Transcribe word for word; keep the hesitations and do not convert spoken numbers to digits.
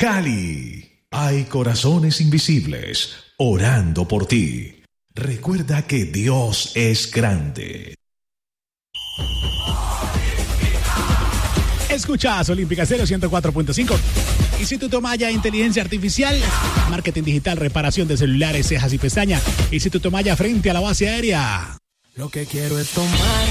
Cali. Hay corazones invisibles orando por ti. Recuerda que Dios es grande. Escuchas Olímpica Stereo ciento cuatro punto cinco. Instituto Maya, Inteligencia Artificial, Marketing Digital, Reparación de celulares, cejas y pestañas. Instituto Maya, frente a la base aérea. Lo que quiero es tomar